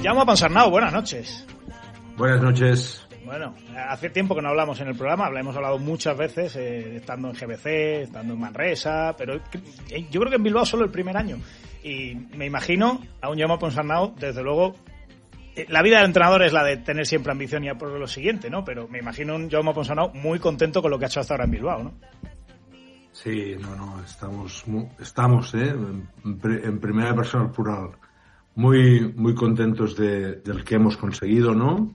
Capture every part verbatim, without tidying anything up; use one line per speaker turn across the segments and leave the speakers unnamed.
Jaume Ponsarnau, buenas noches.
Buenas noches.
Bueno, hace tiempo que no hablamos en el programa, hemos hablado muchas veces, eh, estando en G B C, estando en Manresa, pero yo creo que en Bilbao solo el primer año. Y me imagino a un Jaume Ponsarnau, desde luego, eh, la vida del entrenador es la de tener siempre ambición y a por lo siguiente, ¿no? Pero me imagino un Jaume Ponsarnau muy contento con lo que ha hecho hasta ahora en Bilbao, ¿no?
Sí, no, no, estamos, estamos, ¿eh? En, en primera persona plural, muy, muy contentos de, del que hemos conseguido, ¿no?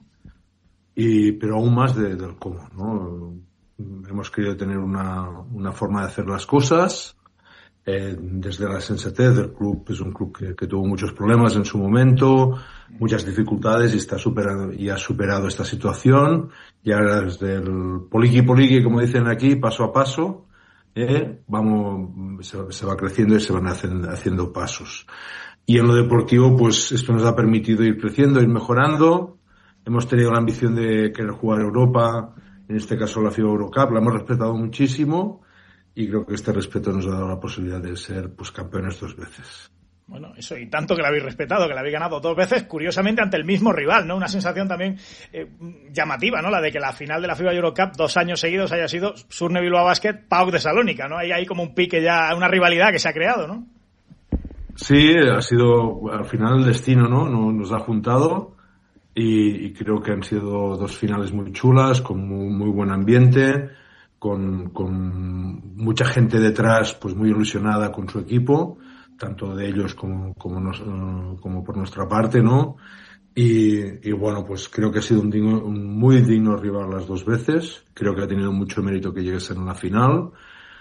Y, pero aún más de, del cómo, ¿no? Hemos querido tener una, una forma de hacer las cosas, eh, desde la sensatez del club. Es un club que, que tuvo muchos problemas en su momento, muchas dificultades y está superando, y ha superado esta situación. Y ahora desde el poliqui poliqui, como dicen aquí, paso a paso, eh, vamos, se, se va creciendo y se van haciendo, haciendo pasos. Y en lo deportivo, pues esto nos ha permitido ir creciendo, ir mejorando. Hemos tenido la ambición de querer jugar Europa, en este caso la FIBA Eurocup, la hemos respetado muchísimo y creo que este respeto nos ha dado la posibilidad de ser pues campeones dos veces.
Bueno, eso, y tanto que la habéis respetado, que la habéis ganado dos veces, curiosamente ante el mismo rival, ¿no? Una sensación también eh, llamativa, ¿no? La de que la final de la FIBA Eurocup dos años seguidos haya sido Surne Bilbao Basket, PAOK de Salónica, ¿no? Ahí hay como un pique ya, una rivalidad que se ha creado, ¿no?
Sí, ha sido al final el destino, ¿no? Nos ha juntado. Y, y creo que han sido dos finales muy chulas, con muy, muy buen ambiente, con, con mucha gente detrás, pues muy ilusionada con su equipo, tanto de ellos como, como, nos, como por nuestra parte, ¿no? Y, y bueno, pues creo que ha sido un, digno, un muy digno rival las dos veces. Creo que ha tenido mucho mérito que llegue a ser en la final.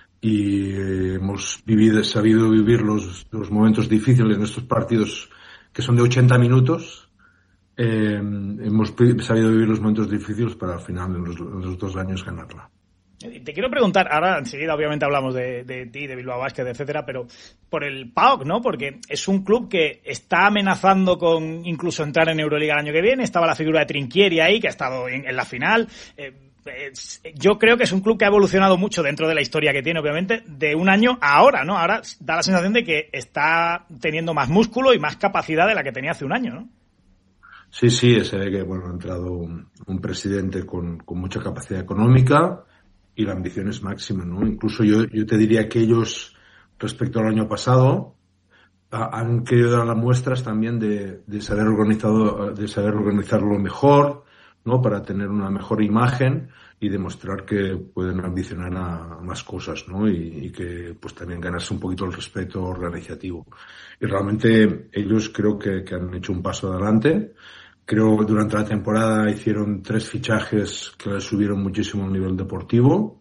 Y hemos vivido, sabido vivir los, los momentos difíciles en estos partidos que son de ochenta minutos. Eh, hemos sabido vivir los momentos difíciles para al final, en los, en los dos años, ganarla.
Te quiero preguntar, ahora enseguida obviamente hablamos de, de ti, de Bilbao Basket, etcétera, pero por el PAOK, ¿no? Porque es un club que está amenazando con incluso entrar en Euroliga el año que viene. Estaba la figura de Trinchieri ahí, que ha estado en, en la final. Eh, es, yo creo que es un club que ha evolucionado mucho dentro de la historia que tiene, obviamente, de un año a ahora, ¿no? Ahora da la sensación de que está teniendo más músculo y más capacidad de la que tenía hace un año, ¿no?
Sí, sí, se ve que bueno ha entrado un, un presidente con, con mucha capacidad económica y la ambición es máxima, ¿no? Incluso yo, yo te diría que ellos, respecto al año pasado, a, han querido dar las muestras también de, de saber organizado, de saber organizarlo mejor, ¿no? Para tener una mejor imagen y demostrar que pueden ambicionar a, a más cosas, ¿no? Y, y que pues también ganarse un poquito el respeto organizativo. Y realmente ellos creo que, que han hecho un paso adelante. Creo que durante la temporada hicieron tres fichajes que les subieron muchísimo el nivel deportivo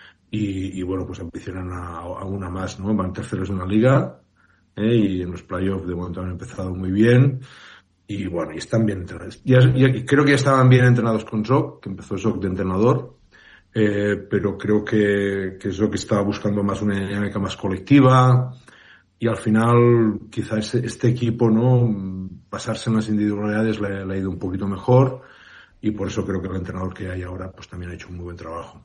y, y bueno, pues ambicionan a, a una más, ¿no? Van terceros en la liga, ¿eh? Y en los playoffs de momento han empezado muy bien y bueno, y están bien entrenados. Ya, ya, creo que ya estaban bien entrenados con Zoc, que empezó Zoc de entrenador, eh, pero creo que, que Zoc estaba buscando más una dinámica más colectiva. Y al final, quizás este equipo, ¿no? Basarse en las individualidades le, le ha ido un poquito mejor y por eso creo que el entrenador que hay ahora pues también ha hecho un muy buen trabajo.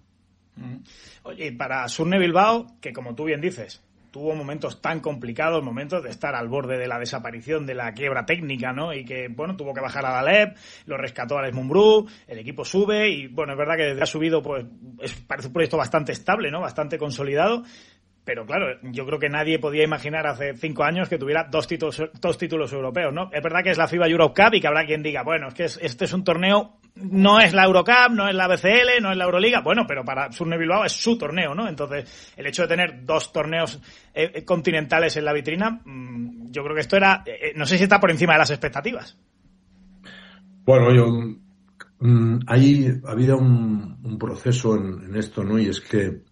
Oye, para Surne Bilbao, que como tú bien dices, tuvo momentos tan complicados, momentos de estar al borde de la desaparición, de la quiebra técnica, ¿no? Y que, bueno, tuvo que bajar a la Alep, lo rescató Alex Mumbrú, el equipo sube y, bueno, es verdad que desde ha subido, pues, es, parece un proyecto bastante estable, ¿no? Bastante consolidado. Pero claro, yo creo que nadie podía imaginar hace cinco años que tuviera dos títulos, dos títulos europeos, ¿no? Es verdad que es la FIBA Eurocup y que habrá quien diga, bueno, es que es, este es un torneo, no es la Eurocup, no es la B C L, no es la Euroliga, bueno, pero para Surne Bilbao es su torneo, ¿no? Entonces, el hecho de tener dos torneos eh, continentales en la vitrina, mmm, yo creo que esto era, eh, no sé si está por encima de las expectativas.
Bueno, yo, mmm, ahí ha habido un, un proceso en, en esto, ¿no? Y es que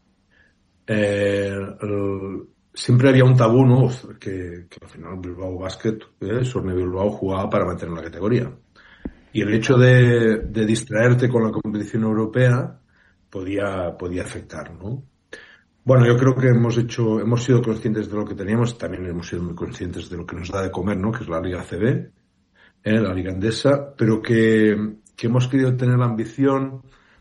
Eh, el, siempre había un tabú, ¿no? Que, que al final Bilbao Basket, eh, Surne Bilbao jugaba para mantener la categoría. Y el hecho de, de distraerte con la competición europea podía, podía afectar, ¿no? Bueno, yo creo que hemos hecho, hemos sido conscientes de lo que teníamos, también hemos sido muy conscientes de lo que nos da de comer, ¿no? Que es la Liga A C B, eh, la Liga Endesa, pero que, que hemos querido tener la ambición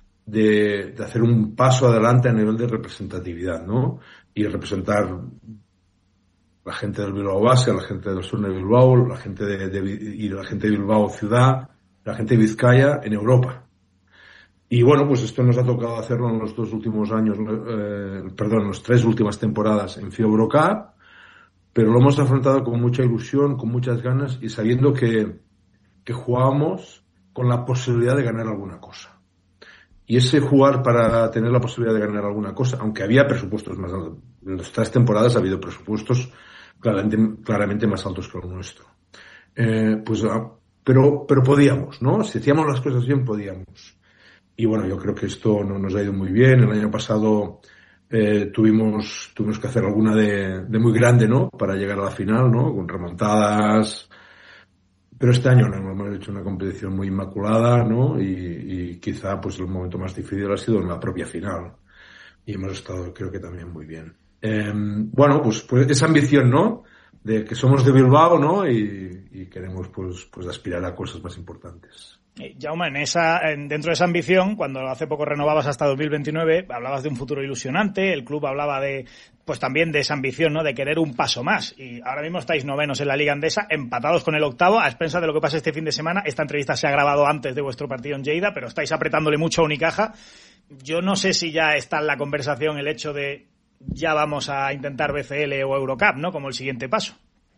De, de hacer un paso adelante a nivel de representatividad, ¿no? Y representar la gente del Bilbao Basket, la gente del sur de Bilbao, la gente de, de, y la gente de Bilbao Ciudad, la gente de Vizcaya en Europa. Y bueno, pues esto nos ha tocado hacerlo en los dos últimos años, eh, perdón, en las tres últimas temporadas en FIBA Eurocup, pero lo hemos afrontado con mucha ilusión, con muchas ganas y sabiendo que, que jugábamos con la posibilidad de ganar alguna cosa. Y ese jugar para tener la posibilidad de ganar alguna cosa, aunque había presupuestos más altos, en las tres temporadas ha habido presupuestos claramente, claramente más altos que el nuestro. Eh, pues, pero, pero podíamos, ¿no? Si hacíamos las cosas bien, podíamos. Y bueno, yo creo que esto no nos ha ido muy bien. El año pasado eh, tuvimos, tuvimos que hacer alguna de, de muy grande, ¿no? Para llegar a la final, ¿no? Con remontadas. Pero este año no, hemos hecho una competición muy inmaculada, ¿no? Y, y quizá pues el momento más difícil ha sido en la propia final. Y hemos estado, creo que también muy bien. Eh, bueno, pues, pues esa ambición, ¿no? De que somos de Bilbao, ¿no? Y, y queremos pues, pues aspirar a cosas más importantes.
Jaume, en esa, en, dentro de esa ambición, cuando hace poco renovabas hasta dos mil veintinueve, hablabas de un futuro ilusionante, el club hablaba de, pues también de esa ambición, ¿no? De querer un paso más. Y ahora mismo estáis novenos en la Liga Endesa, empatados con el octavo, a expensas de lo que pasa este fin de semana. Esta entrevista se ha grabado antes de vuestro partido en Lleida, pero estáis apretándole mucho a Unicaja. Yo no sé si ya está en la conversación el hecho de ya vamos a intentar B C L o Eurocup, ¿no? Como el siguiente paso.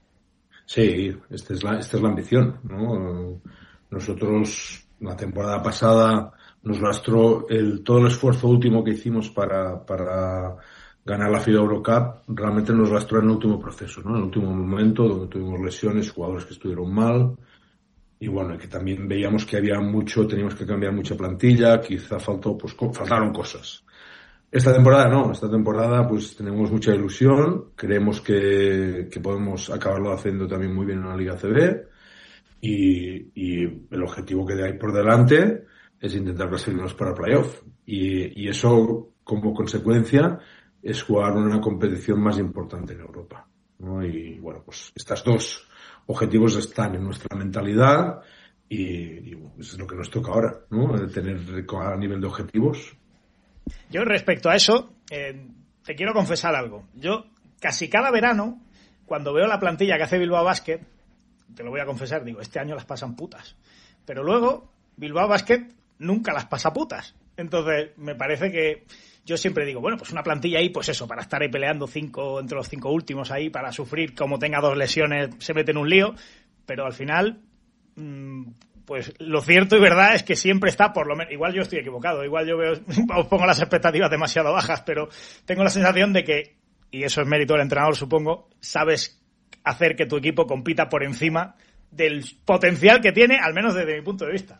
Sí, esta es la, esta es la ambición, ¿no? Nosotros, la temporada pasada, nos lastró el, todo el esfuerzo último que hicimos para, para ganar la FIBA Eurocup, realmente nos lastró en el último proceso, ¿no? En el último momento, donde tuvimos lesiones, jugadores que estuvieron mal, y bueno, que también veíamos que había mucho, teníamos que cambiar mucha plantilla, quizá faltó, pues, faltaron cosas. Esta temporada no, esta temporada pues tenemos mucha ilusión, creemos que, que podemos acabarlo haciendo también muy bien en la Liga C B, y, y el objetivo que hay por delante es intentar clasificarnos para playoff. Y, y eso, como consecuencia, es jugar una competición más importante en Europa, ¿no? Y bueno, pues estos dos objetivos están en nuestra mentalidad y, y bueno, eso es lo que nos toca ahora, ¿no? De tener a nivel de objetivos.
Yo respecto a eso, eh, te quiero confesar algo. Yo casi cada verano, cuando veo la plantilla que hace Bilbao Basket, te lo voy a confesar, digo, este año las pasan putas. Pero luego, Bilbao Basket nunca las pasa putas. Entonces, me parece que yo siempre digo, bueno, pues una plantilla ahí, pues eso, para estar ahí peleando cinco, entre los cinco últimos ahí, para sufrir, como tenga dos lesiones, se mete en un lío. Pero al final, mmm, pues lo cierto y verdad es que siempre está, por lo menos, igual yo estoy equivocado, igual yo veo, os pongo las expectativas demasiado bajas, pero tengo la sensación de que, y eso es mérito del entrenador, supongo, sabes hacer que tu equipo compita por encima del potencial que tiene, al menos desde mi punto de vista.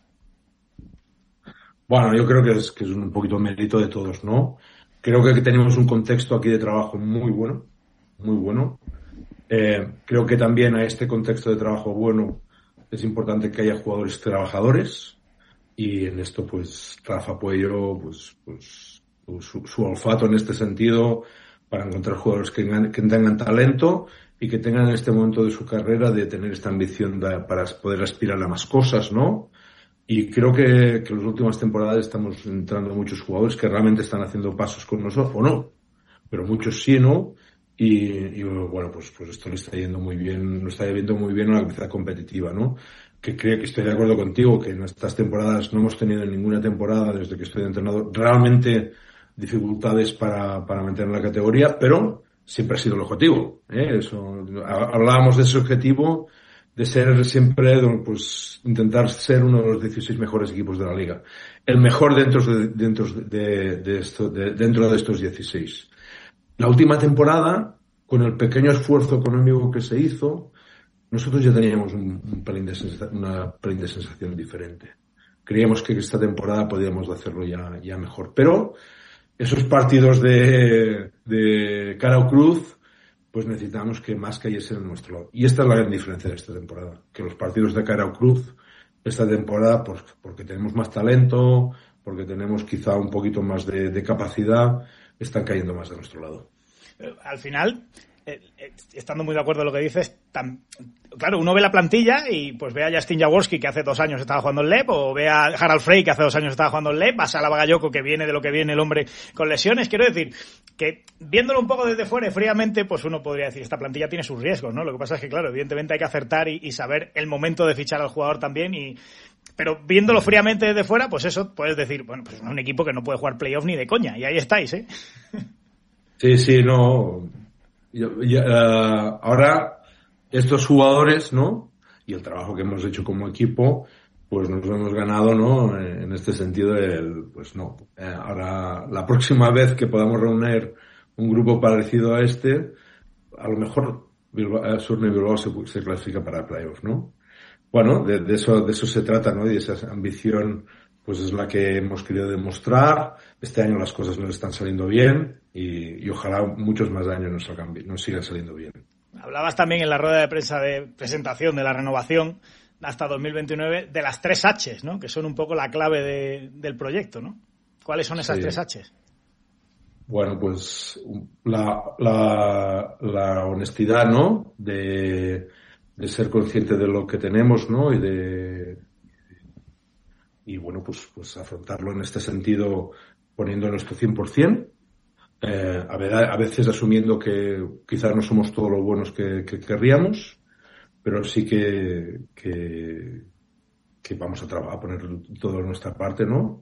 Bueno, yo creo que es, que es un poquito mérito de todos, ¿no? Creo que tenemos un contexto aquí de trabajo muy bueno, muy bueno. Eh, creo que también a este contexto de trabajo bueno es importante que haya jugadores trabajadores, y en esto pues Rafa Puello, pues, pues su, su olfato en este sentido para encontrar jugadores que, que tengan talento y que tengan en este momento de su carrera de tener esta ambición de, para poder aspirar a más cosas, ¿no? Y creo que, que en las últimas temporadas estamos entrando muchos jugadores que realmente están haciendo pasos con nosotros, o no, pero muchos sí, ¿no? Y, y bueno, pues, pues esto le está yendo muy bien, nos está yendo muy bien a la actividad competitiva, ¿no? Que creo que estoy de acuerdo contigo, que en estas temporadas no hemos tenido en ninguna temporada, desde que estoy de entrenador, realmente dificultades para, para mantener la categoría, pero siempre ha sido el objetivo, ¿eh? Eso, hablábamos de ese objetivo, de ser siempre, pues, intentar ser uno de los dieciséis mejores equipos de la liga. El mejor dentro de, dentro de, de esto, de, dentro de estos dieciséis. La última temporada, con el pequeño esfuerzo económico que se hizo, nosotros ya teníamos un, un pelín de sensación, una pelín de sensación diferente. Creíamos que esta temporada podíamos hacerlo ya, ya mejor. Pero esos partidos de, de cara o cruz, pues necesitamos que más cayesen en nuestro lado. Y esta es la gran diferencia de esta temporada. Que los partidos de cara o cruz, esta temporada, pues porque tenemos más talento, porque tenemos quizá un poquito más de, de capacidad, están cayendo más de nuestro lado.
Al final, eh, eh, estando muy de acuerdo en lo que dices, tan, claro, uno ve la plantilla y pues ve a Justin Jaworski, que hace dos años estaba jugando en L E P, o ve a Harald Frey, que hace dos años estaba jugando en L E P, a Sala Bagayoko, que viene de lo que viene el hombre con lesiones. Quiero decir que viéndolo un poco desde fuera y fríamente, pues uno podría decir, esta plantilla tiene sus riesgos, ¿no? Lo que pasa es que, claro, evidentemente hay que acertar y, y saber el momento de fichar al jugador también, y pero viéndolo fríamente desde fuera, pues eso, puedes decir, bueno, pues es un equipo que no puede jugar playoff ni de coña, y ahí estáis, ¿eh?
Sí, sí, no. Yo, yo, uh, ahora, estos jugadores, ¿no? Y el trabajo que hemos hecho como equipo, pues nos hemos ganado, ¿no? En este sentido, el, pues no. Eh, ahora, la próxima vez que podamos reunir un grupo parecido a este, a lo mejor Bilbao, Surne Bilbao se, se clasifica para el playoff, ¿no? Bueno, de, de eso, de eso se trata, ¿no? Y esa ambición, pues es la que hemos querido demostrar. Este año las cosas nos están saliendo bien y, y ojalá muchos más años nos, salgan, nos sigan saliendo bien.
Hablabas también en la rueda de prensa de presentación de la renovación hasta dos mil veintinueve de las tres H's, ¿no? Que son un poco la clave de, del proyecto, ¿no? ¿Cuáles son esas sí. tres H's?
Bueno, pues la, la, la honestidad, ¿no? De, de ser consciente de lo que tenemos, ¿no? Y de y bueno, pues, pues afrontarlo en este sentido poniendo nuestro cien por ciento. Eh, a, ver, a veces asumiendo que quizás no somos todos los buenos que, que querríamos, pero sí que, que, que vamos a, tra- a poner todo de nuestra parte, ¿no?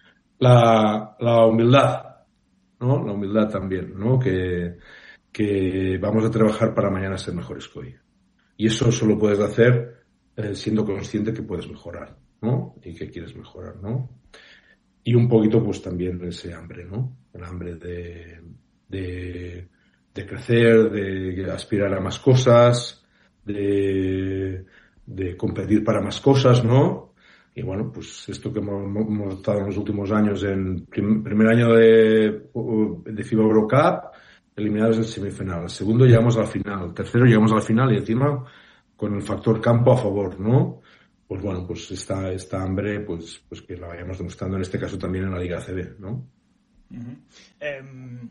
La, la humildad, ¿no? La humildad también, ¿no? Que, que vamos a trabajar para mañana ser mejores que hoy. Y eso solo puedes hacer eh, siendo consciente que puedes mejorar, ¿no? Y que quieres mejorar, ¿no? Y un poquito, pues también ese hambre, ¿no? El hambre de, de, de crecer, de aspirar a más cosas, de, de competir para más cosas, ¿no? Y bueno, pues esto que hemos, hemos estado en los últimos años, en prim, primer año de, de FIBA Eurocup, eliminados en semifinal. El segundo llegamos a la final. El tercero llegamos a la final y encima con el factor campo a favor, ¿no? Pues bueno, pues esta, esta hambre, pues, pues que la vayamos demostrando en este caso también en la Liga A C B, ¿no?
Uh-huh. Eh,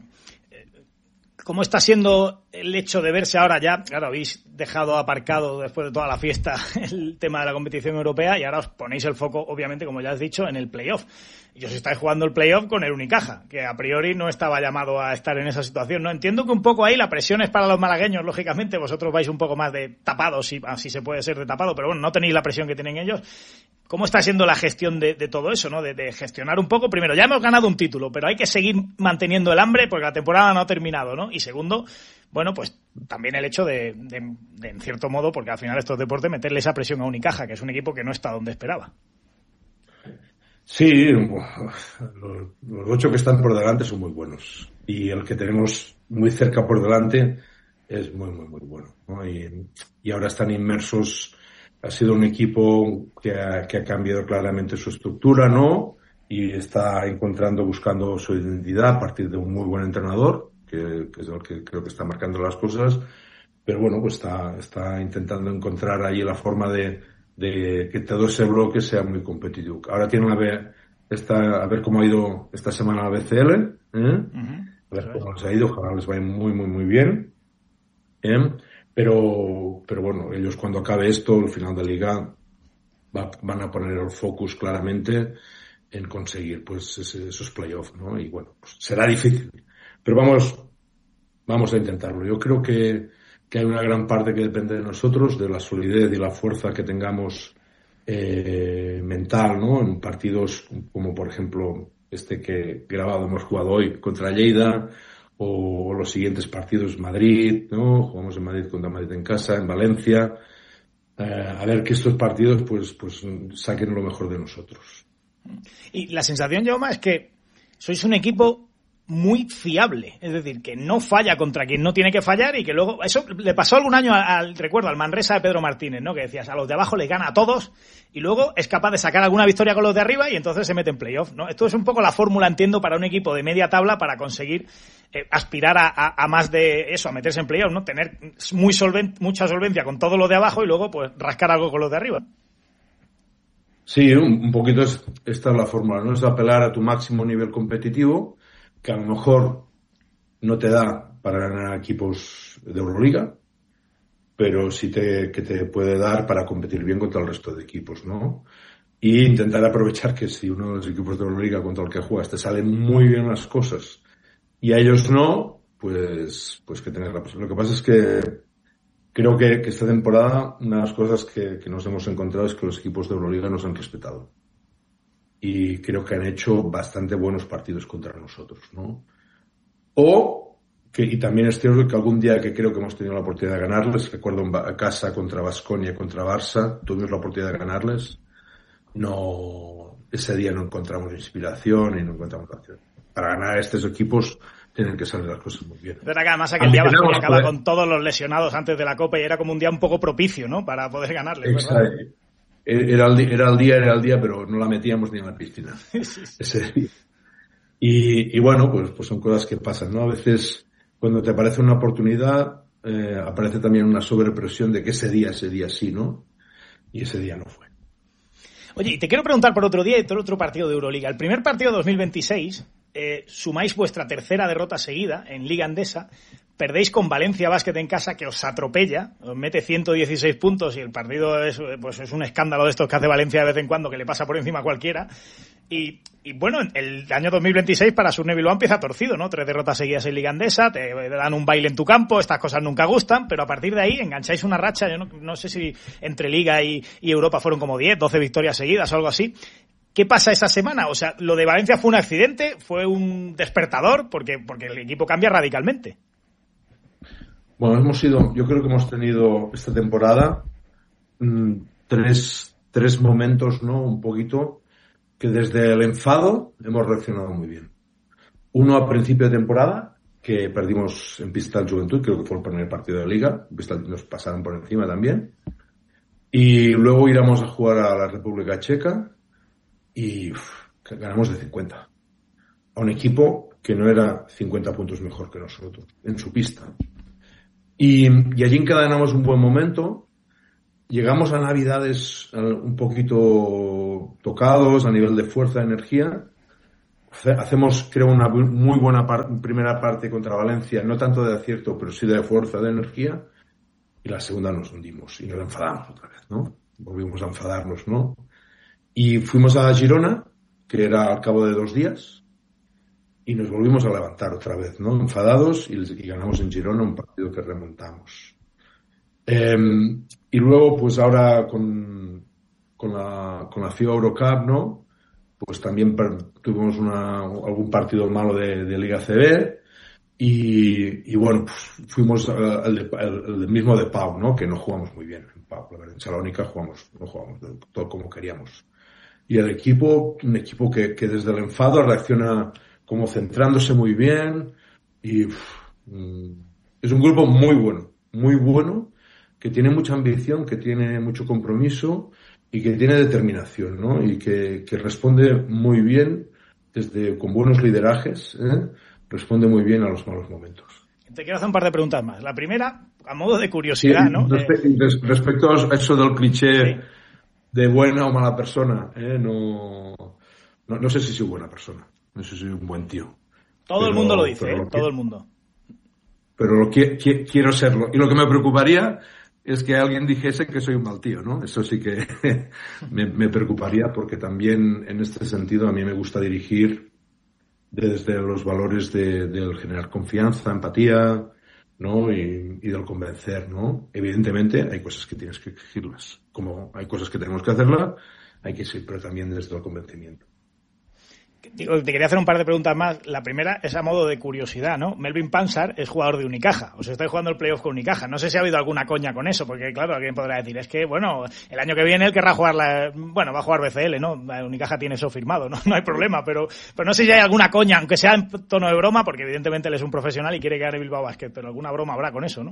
¿Cómo está siendo el hecho de verse ahora ya? Claro, habéis dejado aparcado después de toda la fiesta el tema de la competición europea y ahora os ponéis el foco, obviamente, como ya has dicho, en el playoff. Y os estáis jugando el playoff con el Unicaja, que a priori no estaba llamado a estar en esa situación, ¿no? Entiendo que un poco ahí la presión es para los malagueños, lógicamente. Vosotros vais un poco más de tapados, si, si se puede ser de tapado, pero bueno, no tenéis la presión que tienen ellos. ¿Cómo está siendo la gestión de, de todo eso, ¿no? De, de gestionar un poco. Primero, ya hemos ganado un título, pero hay que seguir manteniendo el hambre porque la temporada no ha terminado, ¿no? Y segundo, bueno, pues también el hecho de, de, de en cierto modo, porque al final esto es deporte, meterle esa presión a Unicaja, que es un equipo que no está donde esperaba.
Sí, los, los ocho que están por delante son muy buenos. Y el que tenemos muy cerca por delante es muy, muy, muy bueno, ¿no? Y, y ahora están inmersos. Ha sido un equipo que ha, que ha cambiado claramente su estructura, ¿no? Y está encontrando, buscando su identidad a partir de un muy buen entrenador, que, que es el que creo que está marcando las cosas. Pero bueno, pues está, está intentando encontrar ahí la forma de, de que todo ese bloque sea muy competitivo. Ahora tienen a ver, esta, a ver cómo ha ido esta semana la B C L, ¿eh? Uh-huh. A ver cómo les ha ido, ojalá les vaya muy, muy, muy bien. ¿Eh? Pero, pero bueno, ellos cuando acabe esto, el final de liga, va, van a poner el focus claramente en conseguir pues ese, esos playoffs, ¿no? Y bueno, pues será difícil, pero vamos, vamos a intentarlo. Yo creo que, que hay una gran parte que depende de nosotros, de la solidez y la fuerza que tengamos eh, mental, ¿no? En partidos como por ejemplo este que grabado hemos jugado hoy contra Lleida, o los siguientes partidos, Madrid, ¿no? Jugamos en Madrid contra Madrid en casa, en Valencia. Eh, a ver que estos partidos pues, pues saquen lo mejor de nosotros.
Y la sensación, Jaume, es que sois un equipo muy fiable, es decir, que no falla contra quien no tiene que fallar y que luego, eso le pasó algún año al, al recuerdo, al Manresa de Pedro Martínez, ¿no? Que decías, a los de abajo les gana a todos y luego es capaz de sacar alguna victoria con los de arriba y entonces se mete en playoff, ¿no? Esto es un poco la fórmula, entiendo, para un equipo de media tabla para conseguir eh, aspirar a, a, a más de eso, a meterse en playoff, ¿no? Tener muy solven- mucha solvencia con todo lo de abajo y luego pues rascar algo con los de arriba.
Sí, un, un poquito es, esta es la fórmula, ¿no? Es apelar a tu máximo nivel competitivo, que a lo mejor no te da para ganar equipos de Euroliga, pero sí te, que te puede dar para competir bien contra el resto de equipos, ¿no? Y intentar aprovechar que si uno de los equipos de Euroliga contra el que juegas te salen muy bien las cosas y a ellos no, pues, pues que tener la posibilidad. Lo que pasa es que creo que, que esta temporada una de las cosas que, que nos hemos encontrado es que los equipos de Euroliga nos han respetado. Y creo que han hecho bastante buenos partidos contra nosotros, ¿no? O, que, y también es cierto que algún día que creo que hemos tenido la oportunidad de ganarles, recuerdo en casa contra Baskonia, contra Barça, tuvimos la oportunidad de ganarles, no, ese día no encontramos inspiración y no encontramos acción. Para ganar a estos equipos tienen que salir las cosas muy bien.
Es verdad que además aquel día Baskonia acaba poder... con todos los lesionados antes de la Copa y era como un día un poco propicio, ¿no? Para poder ganarles, ¿verdad?
Era el, era el día, era el día, pero no la metíamos ni en la piscina. Sí, sí. Ese día. Y, y bueno, pues, pues son cosas que pasan, ¿no? A veces, cuando te aparece una oportunidad, eh, aparece también una sobrepresión de que ese día, ese día sí, ¿no? Y ese día no fue.
Oye, y te quiero preguntar por otro día y por otro partido de Euroliga. El primer partido de dos mil veintiséis, eh, sumáis vuestra tercera derrota seguida en Liga Endesa. Perdéis con Valencia Basket en casa, que os atropella, os mete ciento dieciséis puntos y el partido es, pues es un escándalo de estos que hace Valencia de vez en cuando, que le pasa por encima a cualquiera. Y, y bueno, el año dos mil veintiséis para Surne Bilbao empieza torcido, ¿no? Tres derrotas seguidas en Liga Endesa, te dan un baile en tu campo, estas cosas nunca gustan, pero a partir de ahí engancháis una racha, yo no, no sé si entre Liga y, y Europa fueron como diez, doce victorias seguidas o algo así. ¿Qué pasa esa semana? O sea, lo de Valencia fue un accidente, fue un despertador, porque, porque el equipo cambia radicalmente.
Bueno, hemos sido, yo creo que hemos tenido esta temporada mmm, tres, tres momentos, ¿no? Un poquito, que desde el enfado hemos reaccionado muy bien. Uno a principio de temporada, que perdimos en pista del Juventud, creo que fue el primer partido de Liga, nos pasaron por encima también. Y luego íbamos a jugar a la República Checa y uf, ganamos de cincuenta. A un equipo que no era cincuenta puntos mejor que nosotros, en su pista. Y, y allí encadenamos un buen momento. Llegamos a Navidades un poquito tocados a nivel de fuerza, de energía. Hacemos, creo, una muy buena par- primera parte contra Valencia, no tanto de acierto, pero sí de fuerza, de energía. Y la segunda nos hundimos y nos enfadamos otra vez, ¿no? Volvimos a enfadarnos, ¿no? Y fuimos a Girona, que era al cabo de dos días. Y nos volvimos a levantar otra vez, ¿no? Enfadados y, y ganamos en Girona un partido que remontamos. Eh, y luego, pues ahora con, con la, con la FIBA Eurocup, ¿no? Pues también per, tuvimos una, algún partido malo de, de Liga C B y, y bueno, pues fuimos al el, el mismo de Pau, ¿no? Que no jugamos muy bien en Pau. La verdad, en Salónica jugamos, no jugamos todo como queríamos. Y el equipo, un equipo que, que desde el enfado reacciona como centrándose muy bien y uff, es un grupo muy bueno, muy bueno, que tiene mucha ambición, que tiene mucho compromiso y que tiene determinación, ¿no? Y que, que responde muy bien, desde con buenos liderajes, ¿eh? Responde muy bien a los malos momentos.
Te quiero hacer un par de preguntas más. La primera, a modo de curiosidad, sí, ¿no?
Respe- eh... Respecto a eso del cliché sí. de buena o mala persona, ¿eh? No, no, no sé si soy buena persona. No sé si soy un buen tío.
Todo pero, el mundo lo dice, ¿eh? Lo todo que, el mundo.
Pero lo que, que, quiero serlo. Y lo que me preocuparía es que alguien dijese que soy un mal tío, ¿no? Eso sí que me, me preocuparía porque también en este sentido a mí me gusta dirigir desde los valores de, del generar confianza, empatía, ¿no? Y, y del convencer, ¿no? Evidentemente hay cosas que tienes que exigirlas. Como hay cosas que tenemos que hacerlas, hay que ser, pero también desde el convencimiento.
Digo, te quería hacer un par de preguntas más. La primera es a modo de curiosidad, ¿no? Melvin Pansar es jugador de Unicaja. Os estáis jugando el playoff con Unicaja. No sé si ha habido alguna coña con eso, porque claro, alguien podrá decir, es que, bueno, el año que viene él querrá jugar la... Bueno, va a jugar B C L, ¿no? Unicaja tiene eso firmado, ¿no? No hay problema, pero, pero no sé si hay alguna coña, aunque sea en tono de broma, porque evidentemente él es un profesional y quiere que gane Bilbao Basket, pero alguna broma habrá con eso, ¿no?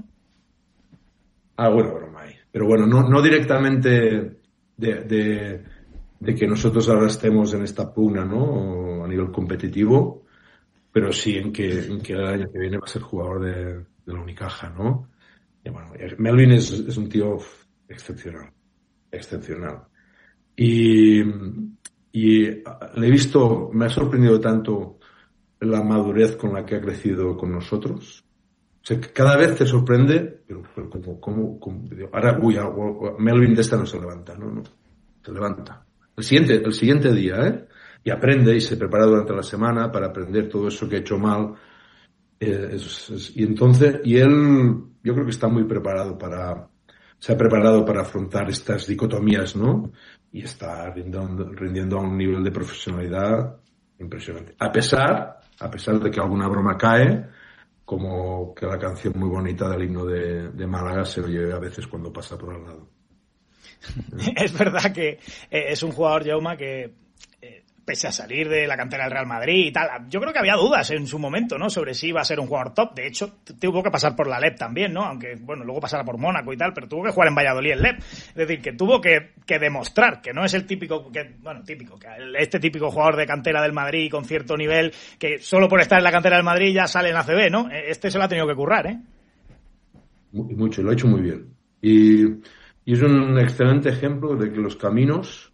Ah, bueno, broma hay. Pero bueno, no, no directamente de... de... de que nosotros ahora estemos en esta pugna, ¿no? A nivel competitivo, pero sí en que, en que el año que viene va a ser jugador de, de la Unicaja, ¿no? Y bueno, Melvin es, es un tío excepcional, excepcional. Y, y le he visto, me ha sorprendido tanto la madurez con la que ha crecido con nosotros. sea, cada vez te sorprende, pero, pero como, como, como, ahora, uy, Melvin de esta no se levanta, no, no, se levanta. El siguiente, el siguiente día, ¿eh? Y aprende y se prepara durante la semana para aprender todo eso que ha hecho mal. Eh, es, es, y entonces, y él, yo creo que está muy preparado para, se ha preparado para afrontar estas dicotomías, ¿no? Y está rindiendo, rindiendo a un nivel de profesionalidad impresionante. A pesar, a pesar de que alguna broma cae, como que la canción muy bonita del himno de, de Málaga se lo lleve a veces cuando pasa por al lado.
Es verdad que eh, es un jugador, Jaume, que eh, pese a salir de la cantera del Real Madrid y tal, yo creo que había dudas en su momento, ¿no? Sobre si iba a ser un jugador top. De hecho, tuvo que pasar por la L E P también, ¿no? Aunque, bueno, luego pasara por Mónaco y tal, pero tuvo que jugar en Valladolid en L E P. Es decir, que tuvo que, que demostrar que no es el típico, que, bueno, típico, que este típico jugador de cantera del Madrid con cierto nivel, que solo por estar en la cantera del Madrid ya sale en A C B, ¿no? Este se lo ha tenido que currar, ¿eh?
Mucho, lo ha hecho muy bien. Y, y es un excelente ejemplo de que los caminos,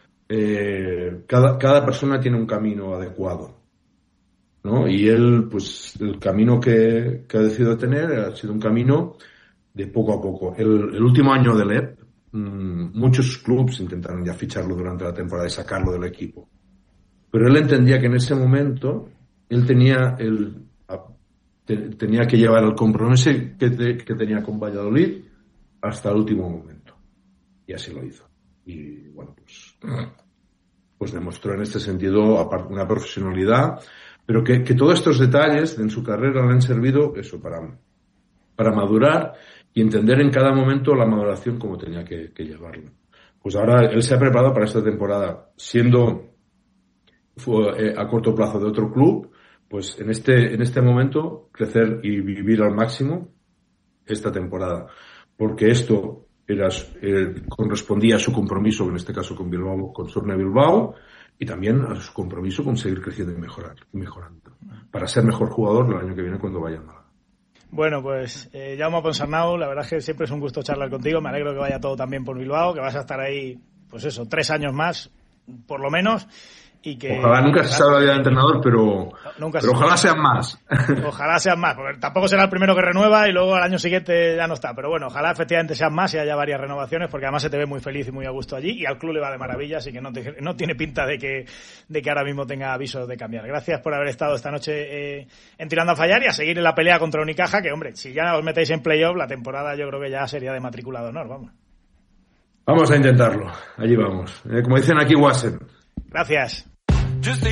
eh, cada, cada persona tiene un camino adecuado, ¿no? Y él, pues, el camino que, que ha decidido tener ha sido un camino de poco a poco. El, el último año del E P, mmm, muchos clubes intentaron ya ficharlo durante la temporada y sacarlo del equipo. Pero él entendía que en ese momento él tenía el, te, tenía que llevar el compromiso que, te, que tenía con Valladolid hasta el último momento. Y así lo hizo. Y bueno, pues, pues demostró en este sentido una profesionalidad, pero que, que todos estos detalles en su carrera le han servido eso para, para madurar y entender en cada momento la maduración como tenía que, que llevarlo. Pues ahora él se ha preparado para esta temporada, siendo fue, eh, a corto plazo de otro club, pues en este, en este momento crecer y vivir al máximo esta temporada, porque esto era, eh, correspondía a su compromiso, en este caso con Bilbao, con Surne Bilbao, y también a su compromiso con seguir creciendo y mejorar, y mejorando, para ser mejor jugador el año que viene cuando vaya a Málaga.
Bueno, pues eh, Jaume Ponsarnau, la verdad es que siempre es un gusto charlar contigo, me alegro que vaya todo también por Bilbao, que vas a estar ahí, pues eso, tres años más, por lo menos. Y que,
ojalá nunca se sabe la vida de entrenador, pero,
nunca
pero ojalá sean más.
Ojalá sean más, porque tampoco será el primero que renueva y luego al año siguiente ya no está. Pero bueno, ojalá efectivamente sean más y haya varias renovaciones, porque además se te ve muy feliz y muy a gusto allí y al club le va de maravilla, así que no, te, no tiene pinta de que, de que ahora mismo tenga avisos de cambiar. Gracias por haber estado esta noche eh, en Tirando a Fallar y a seguir en la pelea contra Unicaja, que hombre, si ya os metéis en playoff, la temporada yo creo que ya sería de matrícula de honor, vamos.
Vamos a intentarlo, allí vamos. Eh, como dicen aquí, Wassen.
Gracias.